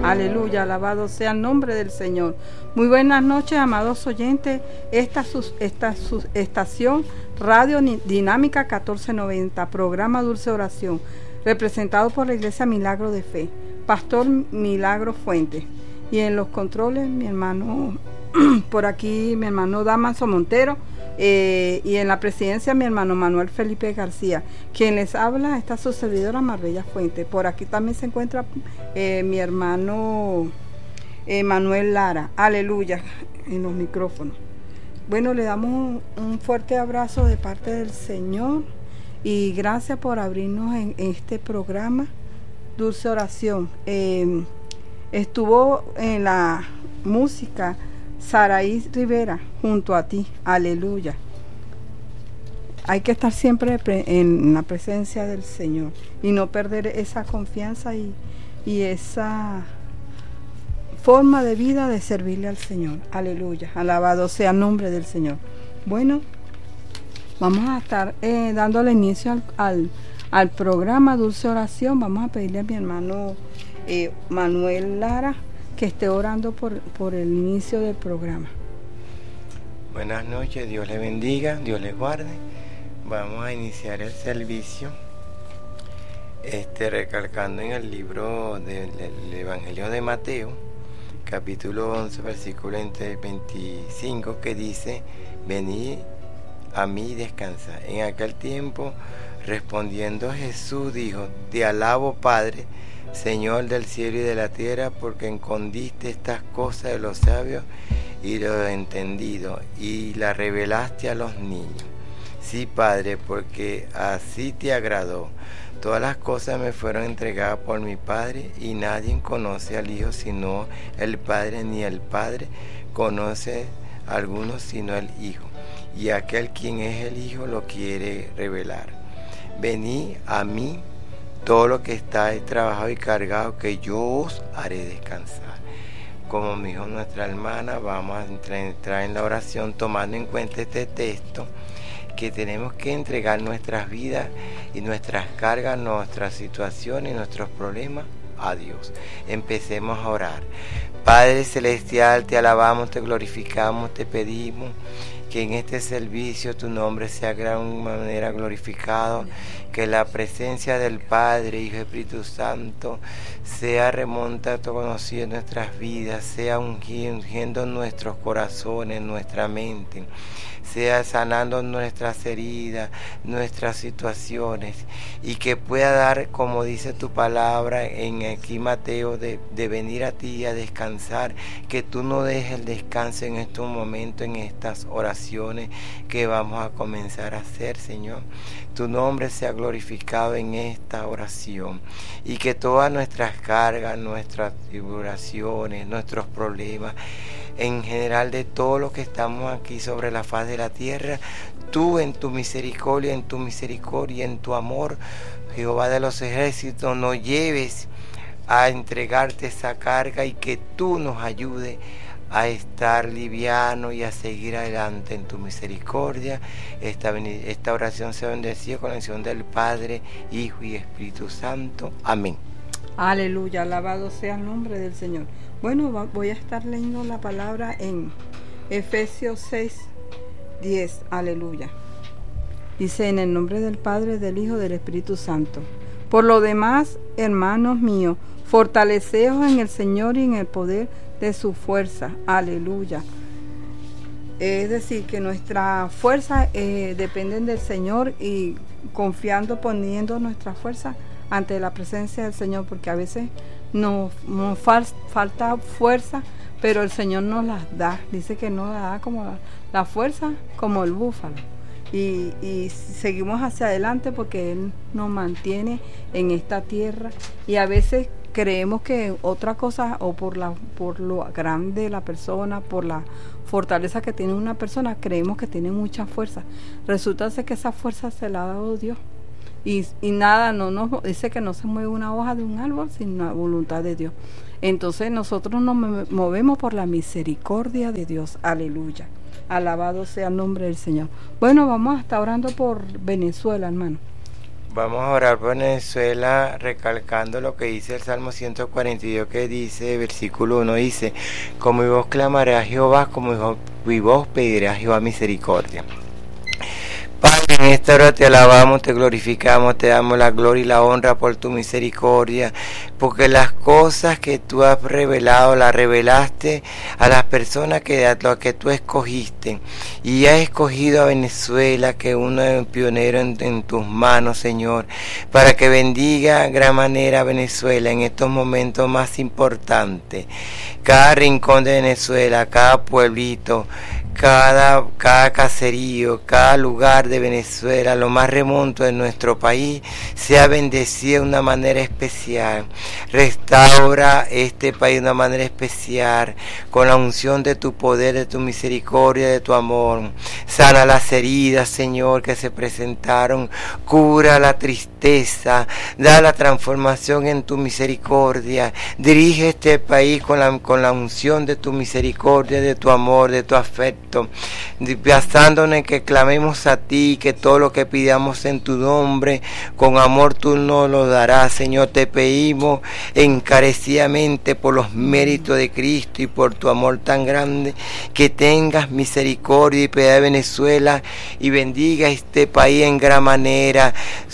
Aleluya, alabado sea el nombre del Señor. Muy buenas noches, amados oyentes. Esta su estación Radio Dinámica 1490, programa Dulce Oración, representado por la Iglesia Milagro de Fe, Pastor Milagro Fuentes. Y en los controles, mi hermano, por aquí, mi hermano Damaso Montero. Y en la presidencia mi hermano Manuel Felipe García. Quien les habla está su servidora Marbella Fuente. Por aquí también se encuentra mi hermano Manuel Lara, aleluya, en los micrófonos. Bueno, le damos un fuerte abrazo de parte del Señor y gracias por abrirnos en este programa Dulce Oración. Estuvo en la música Saraí Rivera, junto a ti, aleluya. Hay que estar siempre en la presencia del Señor y no perder esa confianza y esa forma de vida de servirle al Señor, aleluya, alabado sea el nombre del Señor. Bueno, vamos a estar dándole inicio al programa Dulce Oración. Vamos a pedirle a mi hermano Manuel Lara que esté orando por el inicio del programa. Buenas noches, Dios les bendiga, Dios les guarde. Vamos a iniciar el servicio recalcando en el libro del Evangelio de Mateo, capítulo 11, versículo 25, que dice: venid a mí y descansad. En aquel tiempo, respondiendo Jesús, dijo: te alabo, Padre, Señor del cielo y de la tierra, porque escondiste estas cosas de los sabios y de los entendidos, y las revelaste a los niños. Sí, Padre, porque así te agradó. Todas las cosas me fueron entregadas por mi Padre, y nadie conoce al Hijo sino el Padre, ni el Padre conoce a alguno sino el Hijo, y aquel quien es el Hijo lo quiere revelar. Venid a mí todo lo que estáis trabajado y cargado, que yo os haré descansar. Como me dijo nuestra hermana, vamos a entrar en la oración tomando en cuenta este texto, que tenemos que entregar nuestras vidas y nuestras cargas, nuestras situaciones, nuestros problemas a Dios. Empecemos a orar. Padre Celestial, te alabamos, te glorificamos, te pedimos que en este servicio tu nombre sea de gran manera glorificado, que la presencia del Padre, Hijo y Espíritu Santo sea conocido en nuestras vidas, sea ungiendo nuestros corazones, nuestra mente, sea sanando nuestras heridas, nuestras situaciones, y que pueda dar, como dice tu palabra en aquí Mateo, de venir a ti a descansar, que tú no dejes el descanso en estos momentos, en estas oraciones que vamos a comenzar a hacer, Señor. Tu nombre sea glorificado en esta oración, y que todas nuestras cargas, nuestras tribulaciones, nuestros problemas, en general de todo lo que estamos aquí sobre la faz de la tierra, tú en tu misericordia, en tu amor, Jehová de los ejércitos, nos lleves a entregarte esa carga, y que tú nos ayudes a estar liviano y a seguir adelante en tu misericordia. Esta oración sea bendecida con la bendición del Padre, Hijo y Espíritu Santo. Amén. Aleluya, alabado sea el nombre del Señor. Bueno, voy a estar leyendo la palabra en Efesios 6:10, aleluya. Dice: en el nombre del Padre, del Hijo, del Espíritu Santo. Por lo demás, hermanos míos, fortaleceos en el Señor y en el poder de su fuerza, aleluya. Es decir, que nuestra fuerza dependen del Señor, y confiando, poniendo nuestra fuerza ante la presencia del Señor, porque a veces nos falta fuerza, pero el Señor nos las da. Dice que nos da como la fuerza como el búfalo, y seguimos hacia adelante porque Él nos mantiene en esta tierra. Y a veces creemos que otra cosa, o por lo grande de la persona, por la fortaleza que tiene una persona, creemos que tiene mucha fuerza. Resulta ser que esa fuerza se la ha dado Dios. Y nada, no nos dice que no se mueve una hoja de un árbol sin la voluntad de Dios. Entonces nosotros nos movemos por la misericordia de Dios, aleluya. Alabado sea el nombre del Señor. Bueno, vamos a estar orando por Venezuela, hermano. Vamos a orar por Venezuela, recalcando lo que dice el Salmo 142, que dice, versículo 1, dice: como mi voz clamaré a Jehová, como mi voz pediré a Jehová misericordia. Padre, en esta hora te alabamos, te glorificamos, te damos la gloria y la honra por tu misericordia, porque las cosas que tú has revelado, las revelaste a las personas que tú escogiste, y has escogido a Venezuela, que es un pionero en tus manos, Señor, para que bendiga de gran manera a Venezuela en estos momentos más importantes. Cada rincón de Venezuela, cada pueblito, cada caserío, cada lugar de Venezuela, lo más remoto de nuestro país, sea bendecido de una manera especial. Restaura este país de una manera especial, con la unción de tu poder, de tu misericordia, de tu amor. Sana las heridas, Señor, que se presentaron. Cura la tristeza. Da la transformación en tu misericordia. Dirige este país con la unción de tu misericordia, de tu amor, de tu afecto. Basándonos en que clamemos a ti, que todo lo que pidamos en tu nombre, con amor tú nos lo darás, Señor. Te pedimos encarecidamente por los méritos de Cristo y por tu amor tan grande, que tengas misericordia y piedad de Venezuela, y bendiga este país en gran manera,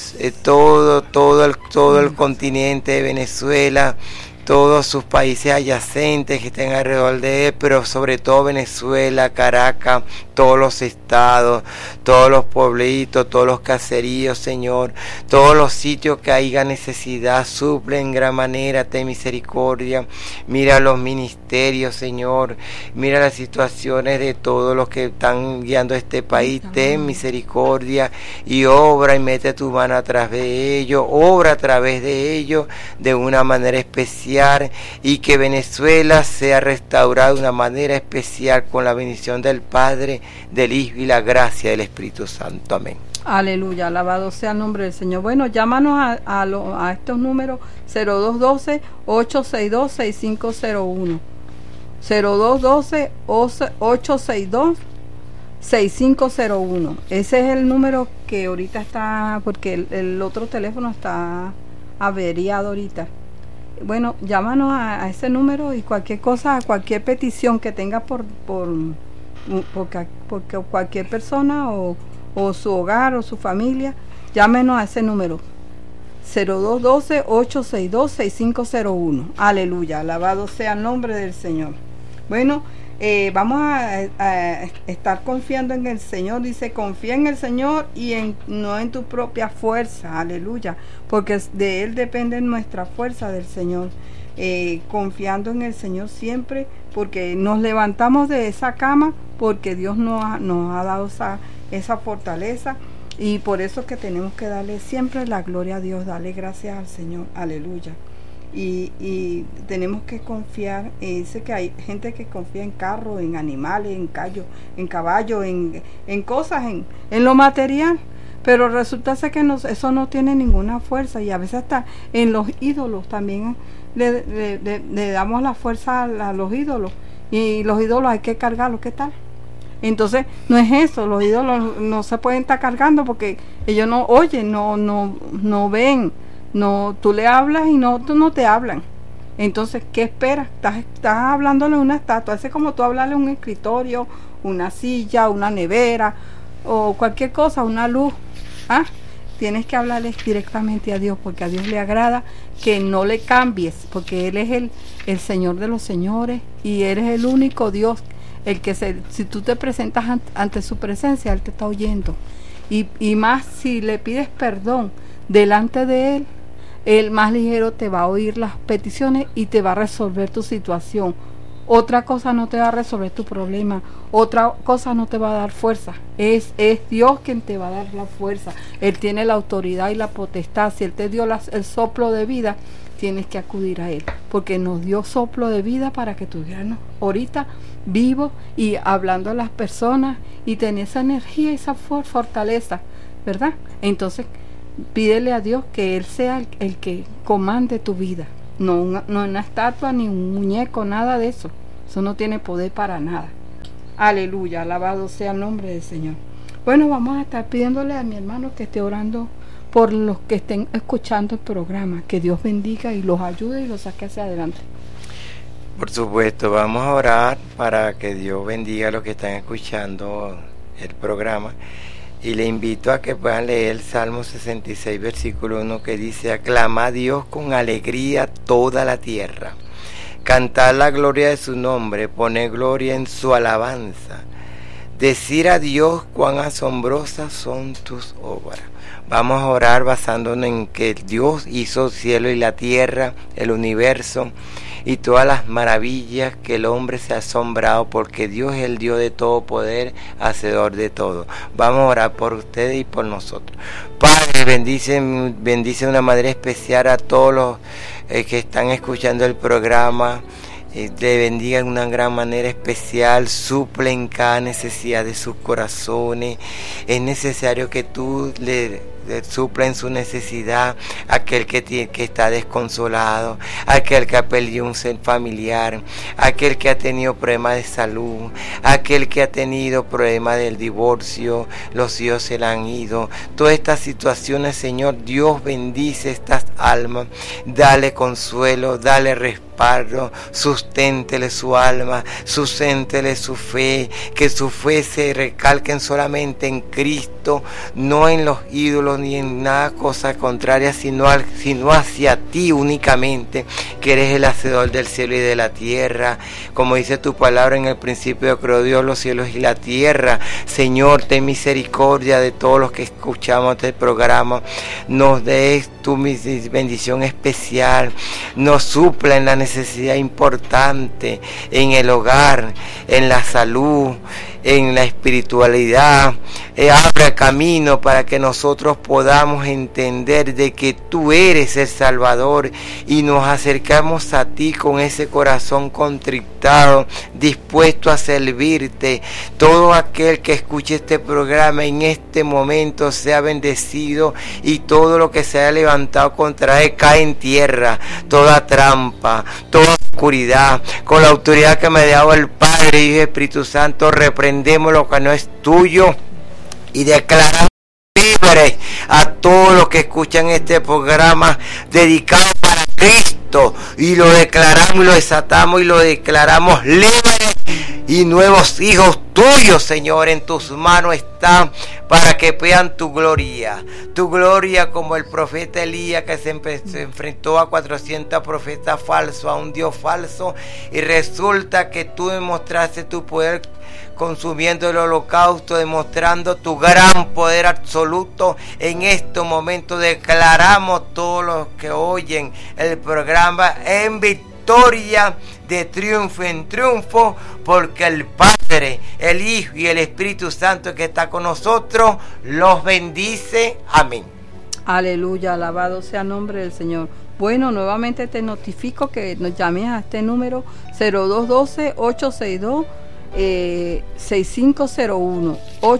todo el continente de Venezuela, todos sus países adyacentes que estén alrededor de él, pero sobre todo Venezuela, Caracas, todos los estados, todos los pueblitos, todos los caseríos, Señor, todos los sitios que haya necesidad, suple en gran manera, ten misericordia. Mira los ministerios, Señor, mira las situaciones de todos los que están guiando este país, ten misericordia y obra y mete tu mano a través de ellos, obra a través de ellos de una manera especial, y que Venezuela sea restaurada de una manera especial con la bendición del Padre, del Hijo y la gracia del Espíritu Santo. Amén. Aleluya, alabado sea el nombre del Señor. Bueno, llámanos a estos números: 0212-862-6501, 0212-862-6501. Ese es el número que ahorita está, porque el otro teléfono está averiado ahorita. Bueno, llámanos a ese número, y cualquier cosa, cualquier petición que tenga por cualquier persona o su hogar o su familia, llámenos a ese número: 0212-862-6501. Aleluya, alabado sea el nombre del Señor. Bueno, vamos a estar confiando en el Señor. Dice: confía en el Señor y no en tu propia fuerza. Aleluya, porque de Él depende nuestra fuerza, del Señor. Confiando en el Señor siempre, porque nos levantamos de esa cama porque Dios nos ha dado esa fortaleza, y por eso que tenemos que darle siempre la gloria a Dios, darle gracias al Señor. Aleluya. Y tenemos que confiar. Dice que hay gente que confía en carros, en animales, en caballos, en cosas, en lo material, pero resulta ser que eso no tiene ninguna fuerza, y a veces hasta en los ídolos también le damos la fuerza a los ídolos, y los ídolos hay que cargarlos. ¿Qué tal? Entonces no es eso, los ídolos no se pueden estar cargando porque ellos no oyen, no ven. No, tú le hablas y no te hablan. Entonces, ¿qué esperas? Estás hablándole a una estatua. Es como tú hablarle a un escritorio, una silla, una nevera o cualquier cosa, una luz. Tienes que hablarle directamente a Dios, porque a Dios le agrada que no le cambies, porque Él es el Señor de los señores, y eres el único Dios, el que si tú te presentas ante su presencia, Él te está oyendo. Y más si le pides perdón delante de Él, el más ligero te va a oír las peticiones y te va a resolver tu situación. Otra cosa no te va a resolver tu problema, otra cosa no te va a dar fuerza. Es Dios quien te va a dar la fuerza. Él tiene la autoridad y la potestad. Si Él te dio el soplo de vida, tienes que acudir a Él, porque nos dio soplo de vida para que estuvieras ahorita vivo y hablando a las personas y tener esa energía y esa fortaleza, ¿verdad? Entonces pídele a Dios que Él sea el que comande tu vida, no una estatua ni un muñeco, nada de eso. Eso no tiene poder para nada. Aleluya, alabado sea el nombre del Señor. Bueno, vamos a estar pidiéndole a mi hermano que esté orando por los que estén escuchando el programa. Que Dios bendiga y los ayude y los saque hacia adelante. Por supuesto, vamos a orar para que Dios bendiga a los que están escuchando el programa. Y le invito a que puedan leer el Salmo 66, versículo 1, que dice: aclama a Dios con alegría toda la tierra. Cantar la gloria de su nombre, poner gloria en su alabanza. Decir a Dios cuán asombrosas son tus obras. Vamos a orar basándonos en que Dios hizo el cielo y la tierra, el universo y todas las maravillas que el hombre se ha asombrado, porque Dios es el Dios de todo poder, hacedor de todo. Vamos a orar por ustedes y por nosotros. Padre, bendice de una manera especial a todos los que están escuchando el programa. Te bendiga de una gran manera especial, suplen cada necesidad de sus corazones. Es necesario que tú le suplen su necesidad, aquel que está desconsolado, aquel que ha perdido un ser familiar, aquel que ha tenido problemas de salud, aquel que ha tenido problemas del divorcio, los hijos se le han ido. Todas estas situaciones, Señor, Dios bendice estas almas, dale consuelo, dale respaldo, susténtele su alma, susténtele su fe, que su fe se recalquen solamente en Cristo, no en los ídolos ni en nada cosa contraria, sino hacia ti únicamente, que eres el hacedor del cielo y de la tierra. Como dice tu palabra, en el principio creó Dios los cielos y la tierra. Señor, ten misericordia de todos los que escuchamos este programa, nos des tu bendición especial, nos supla en la necesidad importante, en el hogar, en la salud, en la espiritualidad. Abre camino para que nosotros podamos entender de que tú eres el Salvador y nos acercamos a ti con ese corazón contrictado, dispuesto a servirte. Todo aquel que escuche este programa en este momento sea bendecido, y todo lo que se haya levantado contra él cae en tierra. Toda trampa, toda oscuridad, con la autoridad que me ha dado el Padre, Hijo y Espíritu Santo, reprendemos lo que no es tuyo y declaramos libre a todos los que escuchan este programa dedicado para Cristo, y lo declaramos y lo desatamos y lo declaramos libre, y nuevos hijos tuyos, Señor, en tus manos están para que vean tu gloria como el profeta Elías, que se enfrentó a 400 profetas falsos, a un Dios falso, y resulta que tú demostraste tu poder consumiendo el holocausto, demostrando tu gran poder absoluto. En este momento declaramos todos los que oyen el programa en victoria, de triunfo en triunfo, porque el Padre, el Hijo y el Espíritu Santo que está con nosotros los bendice. Amén. Aleluya, alabado sea el nombre del Señor. Bueno, nuevamente te notifico que nos llames a este número 0212-862 6501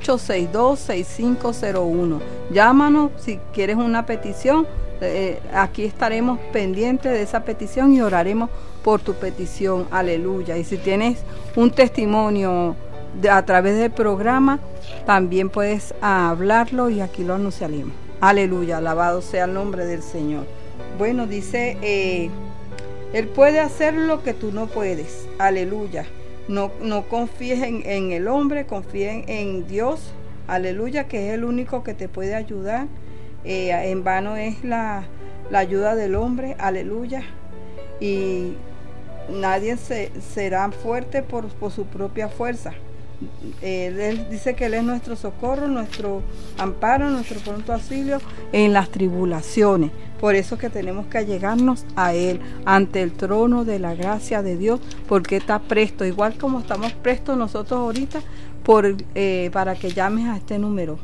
862-6501. Llámanos si quieres una petición. Aquí estaremos pendientes de esa petición y oraremos por tu petición. Aleluya. Y si tienes un testimonio a través del programa, también puedes hablarlo y aquí lo anunciaremos. Aleluya, alabado sea el nombre del Señor. Bueno, dice, Él puede hacer lo que tú no puedes. Aleluya. No confíes en el hombre, confíen en Dios. Aleluya, que es el único que te puede ayudar. En vano es la ayuda del hombre. Aleluya. Y nadie será fuerte por su propia fuerza. Él dice que Él es nuestro socorro, nuestro amparo, nuestro pronto auxilio en las tribulaciones. Por eso que tenemos que allegarnos a Él, ante el trono de la gracia de Dios, porque está presto, igual como estamos prestos nosotros ahorita, para que llames a este número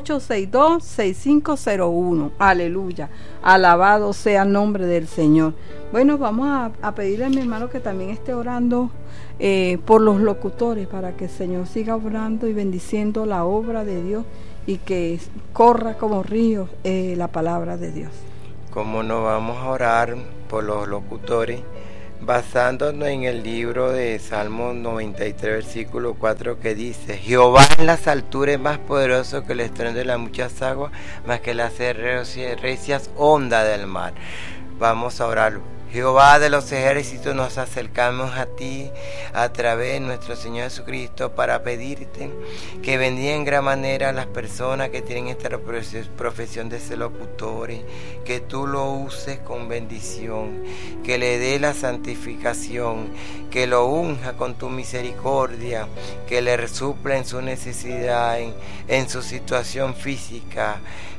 862-6501. Aleluya, alabado sea el nombre del Señor. Bueno, vamos a pedirle a mi hermano que también esté orando por los locutores, para que el Señor siga obrando y bendiciendo la obra de Dios, y que corra como río la palabra de Dios. Como no, vamos a orar por los locutores. basándonos en el libro de Salmo 93, versículo 4, que dice: Jehová en las alturas es más poderoso que el estruendo de las muchas aguas, más que las recias ondas del mar. Vamos a orar. Jehová de los ejércitos, nos acercamos a ti a través de nuestro Señor Jesucristo para pedirte que bendiga en gran manera a las personas que tienen esta profesión de ser locutores, que tú lo uses con bendición, que le dé la santificación, que lo unja con tu misericordia, que le supla en su necesidad, en su situación física,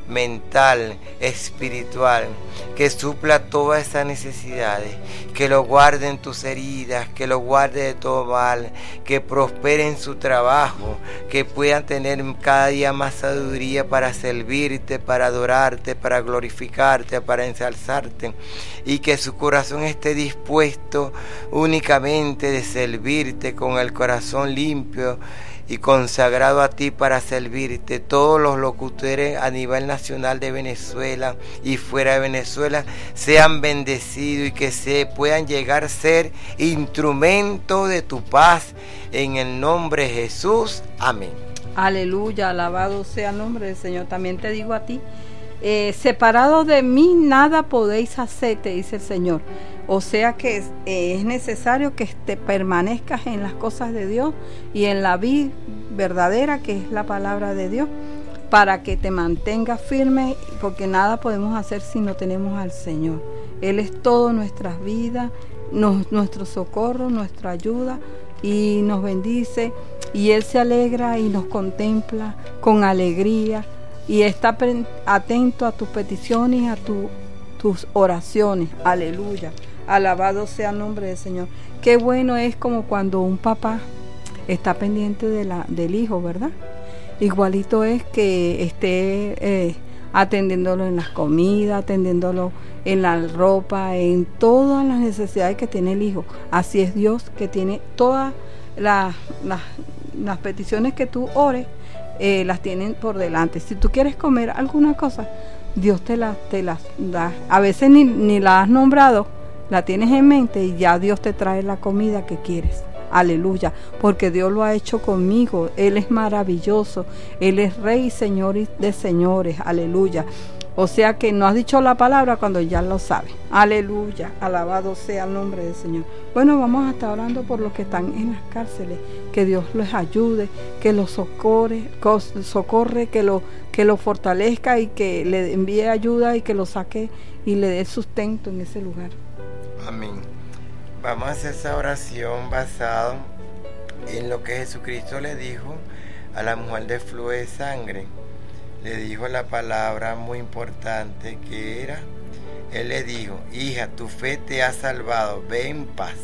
mental, espiritual, que supla todas esas necesidades, que lo guarde en tus heridas, que lo guarde de todo mal, que prospere en su trabajo, que puedan tener cada día más sabiduría para servirte, para adorarte, para glorificarte, para ensalzarte, y que su corazón esté dispuesto únicamente de servirte con el corazón limpio y consagrado a ti para servirte. Todos los locutores a nivel nacional de Venezuela y fuera de Venezuela sean bendecidos y que se puedan llegar a ser instrumento de tu paz en el nombre de Jesús. Amén. Aleluya, alabado sea el nombre del Señor. También te digo a ti, separados de mí nada podéis hacer, te dice el Señor. O sea que es necesario que te permanezcas en las cosas de Dios y en la vida verdadera, que es la palabra de Dios, para que te mantengas firme, porque nada podemos hacer si no tenemos al Señor. Él es todo nuestras vidas, nuestro socorro, nuestra ayuda, y nos bendice, y Él se alegra y nos contempla con alegría, y está atento a tus peticiones y a tus oraciones. Aleluya. Alabado sea el nombre del Señor. Qué bueno es como cuando un papá está pendiente del hijo, ¿verdad? Igualito es que esté atendiéndolo en las comidas, atendiéndolo en la ropa, en todas las necesidades que tiene el hijo. Así es Dios, que tiene todas las peticiones que tú ores, las tienen por delante. Si tú quieres comer alguna cosa, Dios te las da. A veces ni la has nombrado, la tienes en mente y ya Dios te trae la comida que quieres. Aleluya, porque Dios lo ha hecho conmigo. Él es maravilloso, Él es Rey y Señor de señores. Aleluya. O sea que no has dicho la palabra cuando ya lo sabes. Aleluya, alabado sea el nombre del Señor. Bueno, vamos a estar orando por los que están en las cárceles, que Dios les ayude, que los socorre, que lo fortalezca y que le envíe ayuda y que lo saque y le dé sustento en ese lugar. Amén. Vamos a hacer esa oración basada en lo que Jesucristo le dijo a la mujer de flujo de sangre. Le dijo la palabra muy importante que era, Él le dijo: hija, tu fe te ha salvado, ve en paz.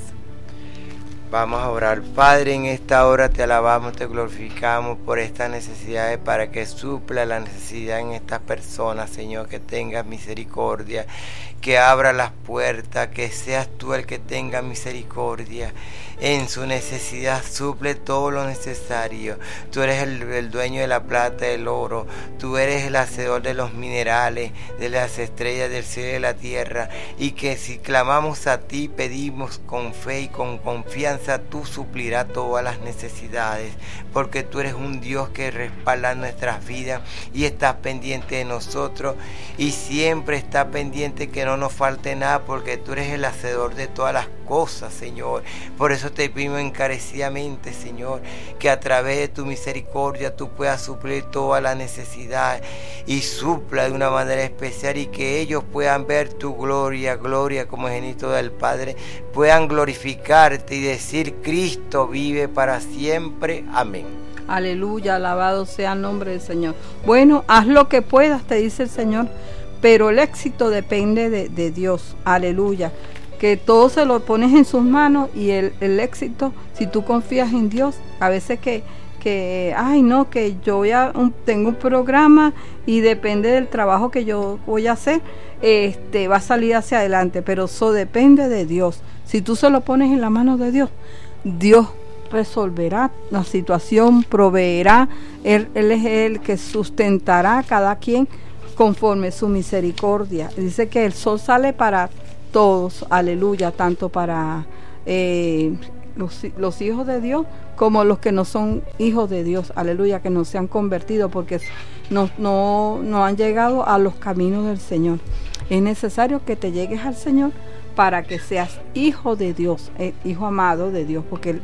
Vamos a orar. Padre, en esta hora te alabamos, te glorificamos por estas necesidades, para que supla la necesidad en estas personas, Señor, que tengas misericordia, que abra las puertas, que seas tú el que tenga misericordia. En su necesidad suple todo lo necesario. Tú eres el dueño de la plata y del oro. Tú eres el hacedor de los minerales, de las estrellas del cielo y de la tierra. Y que si clamamos a ti, pedimos con fe y con confianza, tú suplirás todas las necesidades. Porque tú eres un Dios que respalda nuestras vidas y estás pendiente de nosotros. Y siempre estás pendiente que no nos falte nada, porque tú eres el hacedor de todas las cosas, Señor. Por eso te pido encarecidamente, Señor, que a través de tu misericordia tú puedas suplir toda la necesidad y supla de una manera especial, y que ellos puedan ver tu gloria como genito del Padre, puedan glorificarte y decir: Cristo vive para siempre. Amén. Aleluya, alabado sea el nombre del Señor. Bueno, haz lo que puedas, te dice el Señor, pero el éxito depende de Dios. Aleluya. Que todo se lo pones en sus manos, y el éxito, si tú confías en Dios, a veces que yo tengo un programa y depende del trabajo que yo voy a hacer, va a salir hacia adelante, pero eso depende de Dios. Si tú se lo pones en la mano de Dios, Dios resolverá la situación, proveerá. Él es el que sustentará a cada quien conforme su misericordia. Dice que el sol sale para todos, aleluya, tanto para los hijos de Dios como los que no son hijos de Dios, aleluya, que no se han convertido porque no han llegado a los caminos del Señor. Es necesario que te llegues al Señor para que seas hijo de Dios, hijo amado de Dios, porque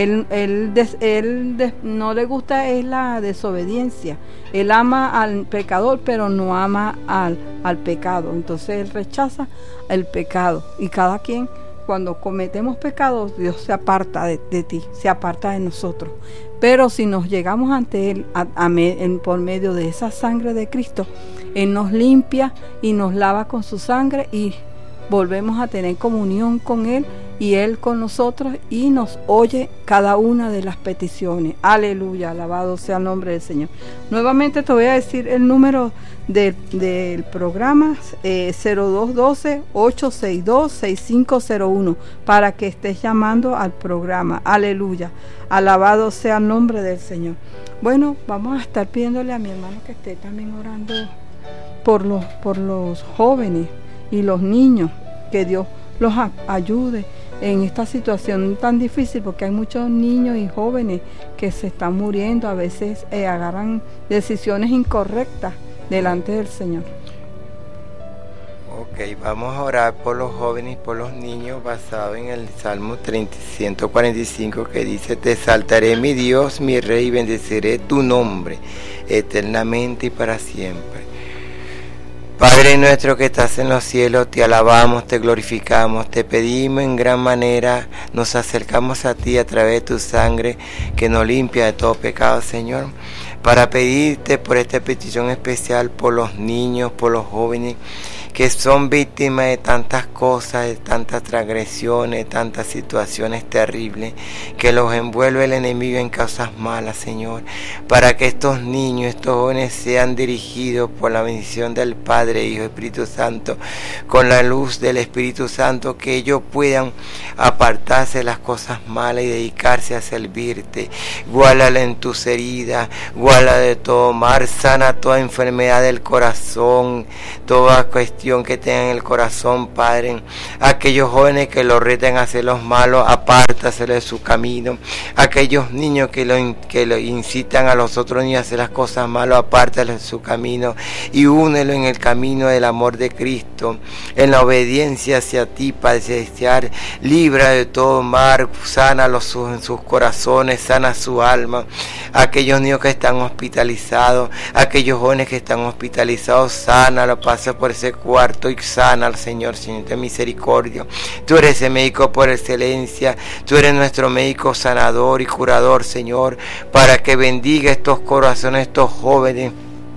él no le gusta es la desobediencia. Él ama al pecador, pero no ama al pecado. Entonces él rechaza el pecado. Y cada quien, cuando cometemos pecados, Dios se aparta de ti, se aparta de nosotros. Pero si nos llegamos ante Él por medio de esa sangre de Cristo, Él nos limpia y nos lava con su sangre y volvemos a tener comunión con Él y Él con nosotros y nos oye cada una de las peticiones. Aleluya, alabado sea el nombre del Señor. Nuevamente te voy a decir el número del programa 0212-862-6501 para que estés llamando al programa. Aleluya, alabado sea el nombre del Señor. Bueno, vamos a estar pidiéndole a mi hermano que esté también orando por los jóvenes y los niños, que Dios los ayude en esta situación tan difícil, porque hay muchos niños y jóvenes que se están muriendo, a veces agarran decisiones incorrectas delante del Señor. Ok, vamos a orar por los jóvenes y por los niños basado en el Salmo 145 que dice: te exaltaré, mi Dios, mi Rey, y bendeciré tu nombre eternamente y para siempre. Padre nuestro que estás en los cielos, te alabamos, te glorificamos, te pedimos en gran manera, nos acercamos a ti a través de tu sangre que nos limpia de todo pecado, Señor, para pedirte por esta petición especial por los niños, por los jóvenes que son víctimas de tantas cosas, de tantas transgresiones, de tantas situaciones terribles, que los envuelve el enemigo en causas malas, Señor, para que estos niños, estos jóvenes sean dirigidos por la bendición del Padre, Hijo y Espíritu Santo, con la luz del Espíritu Santo, que ellos puedan apartarse de las cosas malas y dedicarse a servirte. Guárdala en tus heridas, guárdala de todo mal, sana toda enfermedad del corazón, toda cuestión que tengan en el corazón, Padre. Aquellos jóvenes que lo reten a hacer los malos, apártaselo de su camino. Aquellos niños que lo incitan a los otros niños a hacer las cosas malas, apártalo de su camino y únelo en el camino del amor de Cristo, en la obediencia hacia ti, Padre celestial. Libra de todo mal, sana en sus corazones, sana su alma. Aquellos niños que están hospitalizados, aquellos jóvenes que están hospitalizados, sana, pasa por ese cuarto y sana al Señor, Señor de misericordia. Tú eres el médico por excelencia, tú eres nuestro médico sanador y curador, Señor, para que bendiga estos corazones, estos jóvenes,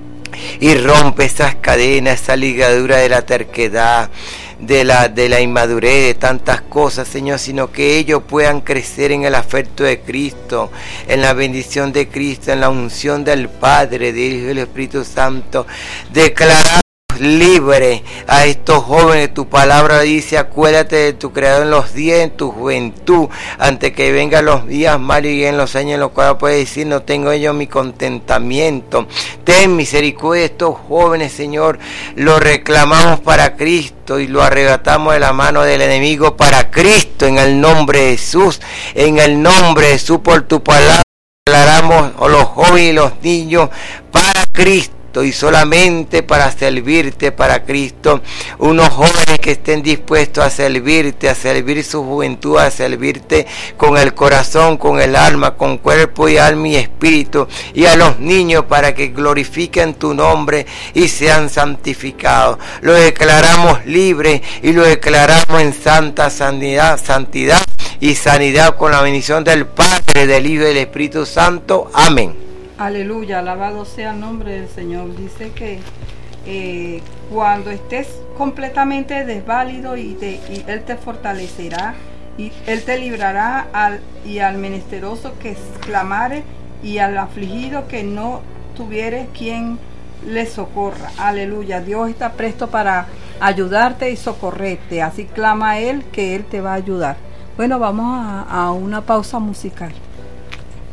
y rompe esas cadenas, esa ligadura de la terquedad, de la inmadurez, de tantas cosas, Señor, sino que ellos puedan crecer en el afecto de Cristo, en la bendición de Cristo, en la unción del Padre, del Hijo y del Espíritu Santo. Declarar libre a estos jóvenes. Tu palabra dice: acuérdate de tu Creador en los días de tu juventud, antes que vengan los días malos y en los años en los cuales puedes decir: no tengo yo mi contentamiento. Ten misericordia de estos jóvenes, Señor. Lo reclamamos para Cristo y lo arrebatamos de la mano del enemigo para Cristo, en el nombre de Jesús. En el nombre de Jesús, por tu palabra declaramos a los jóvenes y los niños para Cristo y solamente para servirte, para Cristo. Unos jóvenes que estén dispuestos a servirte, a servir su juventud, a servirte con el corazón, con el alma, con cuerpo y alma y espíritu. Y a los niños para que glorifiquen tu nombre y sean santificados. Lo declaramos libre y lo declaramos en santidad y sanidad, con la bendición del Padre, del Hijo y del Espíritu Santo. Amén. Aleluya, alabado sea el nombre del Señor. Dice que cuando estés completamente desválido y Él te fortalecerá, y Él te librará al menesteroso que clamare, y al afligido que no tuviere quien le socorra. Aleluya, Dios está presto para ayudarte y socorrerte. Así clama a Él, que Él te va a ayudar. Bueno, vamos a una pausa musical.